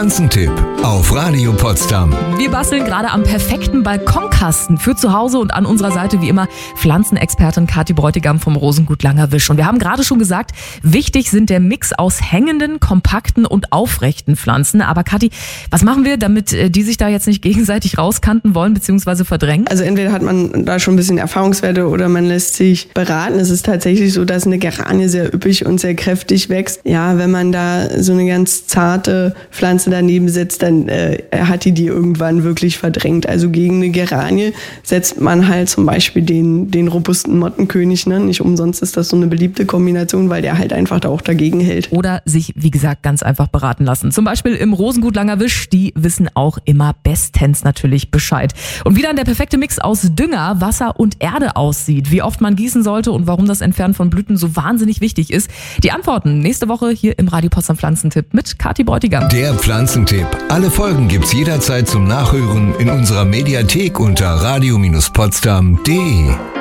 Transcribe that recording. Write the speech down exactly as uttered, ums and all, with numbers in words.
Pflanzentipp auf Radio Potsdam. Wir basteln gerade am perfekten Balkonkasten für zu Hause und an unserer Seite wie immer Pflanzenexpertin Kathi Bräutigam vom Rosengut Langerwisch. Und wir haben gerade schon gesagt, wichtig sind der Mix aus hängenden, kompakten und aufrechten Pflanzen. Aber Kathi, was machen wir, damit die sich da jetzt nicht gegenseitig rauskanten wollen bzw. verdrängen? Also entweder hat man da schon ein bisschen Erfahrungswerte oder man lässt sich beraten. Es ist tatsächlich so, dass eine Geranie sehr üppig und sehr kräftig wächst. Ja, wenn man da so eine ganz zarte Pflanze daneben setzt, dann äh, hat die die irgendwann wirklich verdrängt. Also gegen eine Geranie setzt man halt zum Beispiel den, den robusten Mottenkönig. Ne? Nicht umsonst ist das so eine beliebte Kombination, weil der halt einfach da auch dagegen hält. Oder sich, wie gesagt, ganz einfach beraten lassen. Zum Beispiel im Rosengut Langerwisch, die wissen auch immer bestens natürlich Bescheid. Und wie dann der perfekte Mix aus Dünger, Wasser und Erde aussieht, wie oft man gießen sollte und warum das Entfernen von Blüten so wahnsinnig wichtig ist. Die Antworten nächste Woche hier im Radio Potsdam Pflanzentipp mit Kathi Bräutigam. Der Pflanzentipp. Alle Folgen gibt's jederzeit zum Nachhören in unserer Mediathek unter radio Bindestrich potsdam punkt de.